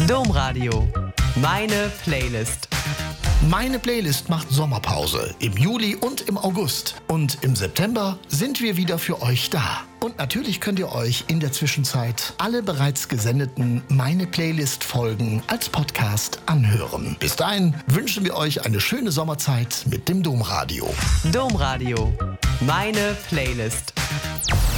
Domradio. Meine Playlist. Meine Playlist macht Sommerpause im Juli und im August. Und im September sind wir wieder für euch da. Und natürlich könnt ihr euch in der Zwischenzeit alle bereits gesendeten Meine Playlist-Folgen als Podcast anhören. Bis dahin wünschen wir euch eine schöne Sommerzeit mit dem Domradio. Domradio. Meine Playlist.